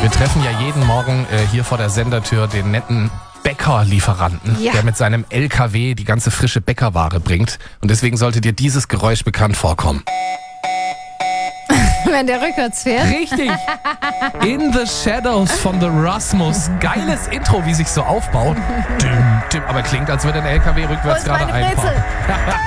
Wir treffen ja jeden Morgen hier vor der Sendertür den netten Bäckerlieferanten, der mit seinem LKW die ganze frische Bäckerware bringt. Und deswegen sollte dir dieses Geräusch bekannt vorkommen. Wenn der rückwärts fährt. Richtig. In the Shadows von The Rasmus. Geiles Intro, wie sich so aufbaut. Düm, düm. Aber klingt, als würde ein LKW rückwärts gerade einfahren.